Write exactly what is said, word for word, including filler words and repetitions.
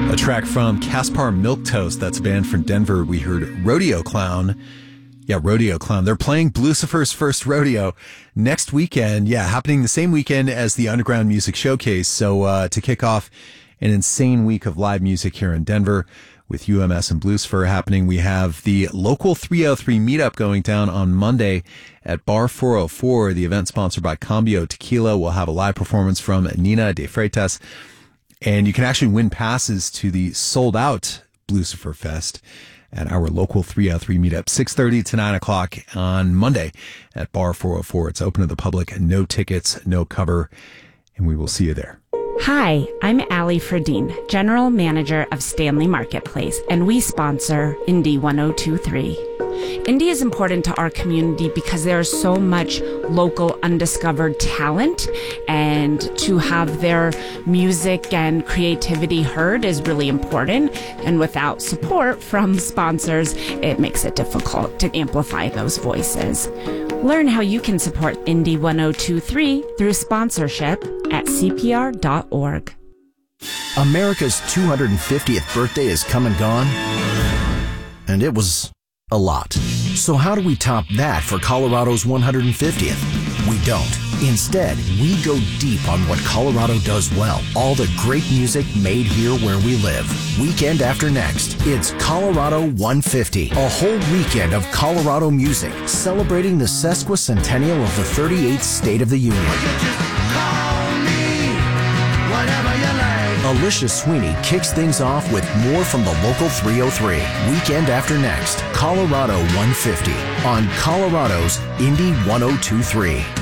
A track from Caspar Milk Toast. That's a band from Denver. We heard Rodeo Clown. Yeah, Rodeo Clown. They're playing Blucifer's first rodeo next weekend. Yeah, happening the same weekend as the Underground Music Showcase. So uh, to kick off an insane week of live music here in Denver with U M S and Blucifer happening, we have the Local three oh three meetup going down on Monday at Bar four oh four. The event sponsored by Cambio Tequila will have a live performance from Nina de Freitas. And you can actually win passes to the sold-out Blucifer Fest at our Local three oh three meetup, six thirty to nine o'clock on Monday at Bar four oh four. It's open to the public, no tickets, no cover, and we will see you there. Hi, I'm Allie Fredine, General Manager of Stanley Marketplace, and we sponsor Indie one oh two three. Indie is important to our community because there is so much local undiscovered talent, and to have their music and creativity heard is really important. And without support from sponsors, it makes it difficult to amplify those voices. Learn how you can support Indie one oh two three through sponsorship at C P R dot org. America's two hundred fiftieth birthday is come and gone, and it was a lot. So how do we top that for Colorado's one hundred fiftieth? We don't. Instead, we go deep on what Colorado does well. All the great music made here where we live. Weekend after next, it's Colorado one fifty. A whole weekend of Colorado music, celebrating the sesquicentennial of the thirty-eighth State of the Union. Alicia Sweeney kicks things off with more from the Local three oh three. Weekend after next, Colorado one fifty on Colorado's Indie one oh two three.